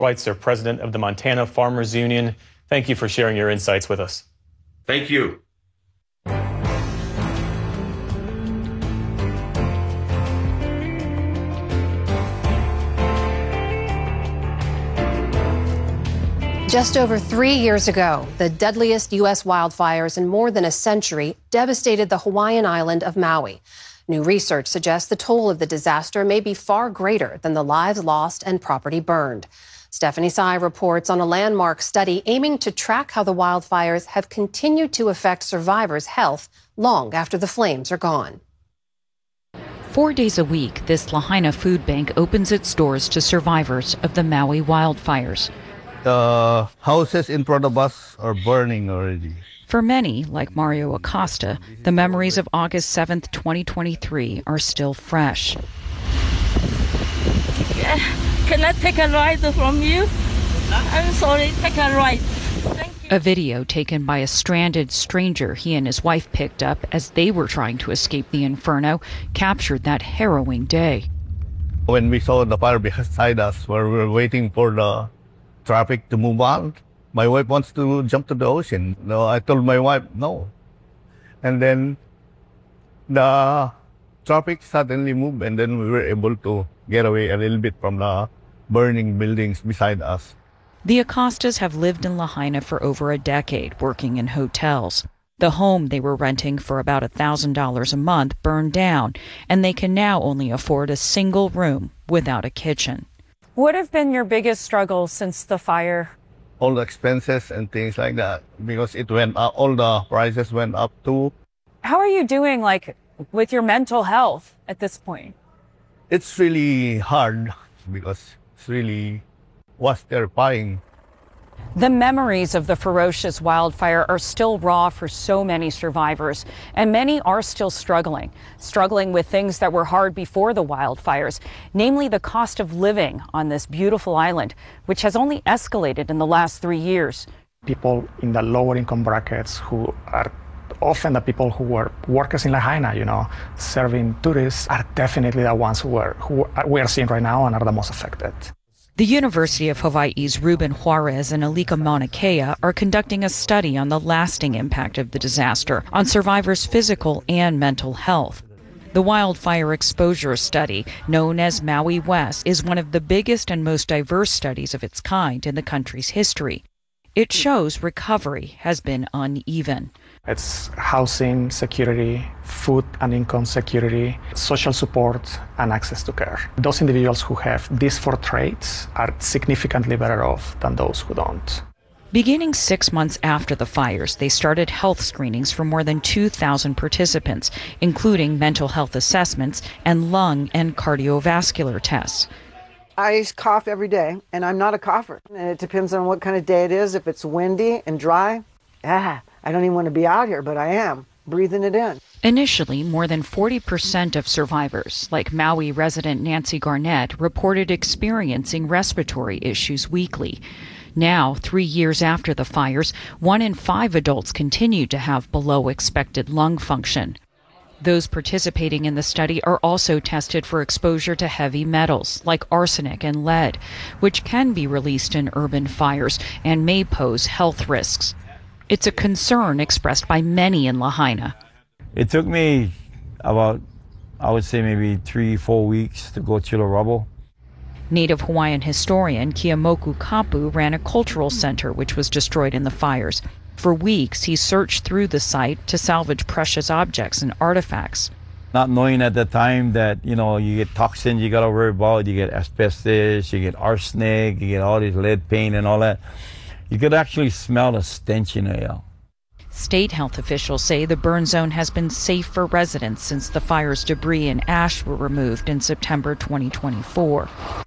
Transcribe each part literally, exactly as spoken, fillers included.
Schweitzer, president of the Montana Farmers Union. Thank you for sharing your insights with us. Thank you. Just over three years ago, the deadliest U S wildfires in more than a century devastated the Hawaiian island of Maui. New research suggests the toll of the disaster may be far greater than the lives lost and property burned. Stephanie Tsai reports on a landmark study aiming to track how the wildfires have continued to affect survivors' health long after the flames are gone. Four days a week, this Lahaina food bank opens its doors to survivors of the Maui wildfires. The houses in front of us are burning already. For many, like Mario Acosta, the memories of August seventh, twenty twenty-three are still fresh. Yeah. Can I take a ride from you? I'm sorry, take a ride. Thank you. A video taken by a stranded stranger he and his wife picked up as they were trying to escape the inferno captured that harrowing day. When we saw the fire beside us, where we were waiting for the traffic to move on, my wife wants to jump to the ocean. No, I told my wife no. And then the traffic suddenly moved, and then we were able to get away a little bit from the burning buildings beside us. The Acostas have lived in Lahaina for over a decade, working in hotels. The home they were renting for about one thousand dollars a month burned down, and they can now only afford a single room without a kitchen. What have been your biggest struggles since the fire? All the expenses and things like that, because it went up, all the prices went up too. How are you doing, like, with your mental health at this point? It's really hard because it's really was terrifying. The memories of the ferocious wildfire are still raw for so many survivors, and many are still struggling, struggling with things that were hard before the wildfires, namely the cost of living on this beautiful island, which has only escalated in the last three years. People in the lower income brackets who are often the people who were workers in Lahaina, you know, serving tourists, are definitely the ones who are, who we are seeing right now and are the most affected. The University of Hawaii's Ruben Juarez and Alika Mauna Kea are conducting a study on the lasting impact of the disaster on survivors' physical and mental health. The Wildfire Exposure Study, known as Maui West, is one of the biggest and most diverse studies of its kind in the country's history. It shows recovery has been uneven. It's housing security, food and income security, social support, and access to care. Those individuals who have these four traits are significantly better off than those who don't. Beginning six months after the fires, they started health screenings for more than two thousand participants, including mental health assessments and lung and cardiovascular tests. I cough every day, and I'm not a cougher. And it depends on what kind of day it is. If it's windy and dry, ah, I don't even want to be out here, but I am, breathing it in. Initially, more than forty percent of survivors, like Maui resident Nancy Garnett, reported experiencing respiratory issues weekly. Now, three years after the fires, one in five adults continue to have below expected lung function. Those participating in the study are also tested for exposure to heavy metals like arsenic and lead, which can be released in urban fires and may pose health risks. It's a concern expressed by many in Lahaina. It took me about, I would say maybe three, four weeks to go through the rubble. Native Hawaiian historian Keeaumoku Kapu ran a cultural center which was destroyed in the fires. For weeks, he searched through the site to salvage precious objects and artifacts. Not knowing at the time that, you know, you get toxins you got to worry about, you get asbestos, you get arsenic, you get all this lead paint and all that. You could actually smell the stench in the air. State health officials say the burn zone has been safe for residents since the fire's debris and ash were removed in September twenty twenty-four.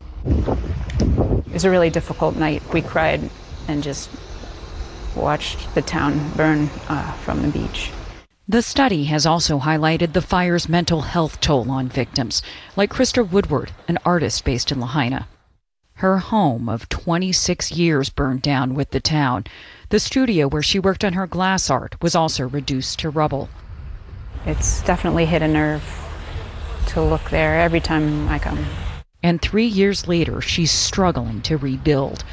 It was a really difficult night. We cried and just watched the town burn uh, from the beach. The study has also highlighted the fire's mental health toll on victims, like Krista Woodward, an artist based in Lahaina. Her home of twenty-six years burned down with the town. The studio where she worked on her glass art was also reduced to rubble. It's definitely hit a nerve to look there every time I come. And three years later, she's struggling to rebuild.